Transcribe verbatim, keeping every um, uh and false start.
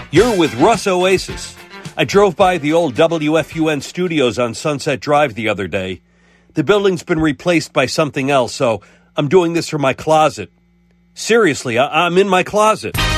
You're with Russ Oasis. I drove by the old W F U N studios on Sunset Drive the other day. The building's been replaced by something else, so I'm doing this from my closet. Seriously, I- I'm in my closet.